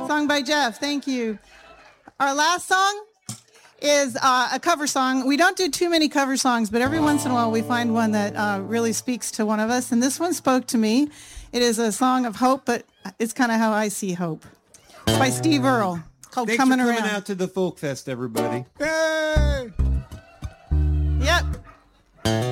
Sung by Jeff. Thank you. Our last song is a cover song. We don't do too many cover songs, but every once in a while we find one that really speaks to one of us. And this one spoke to me. It is a song of hope, but it's kind of how I see hope. It's by Steve Earle. Called Thanks Coming for coming Around. out to the Folk Fest, everybody. Yay! Yep.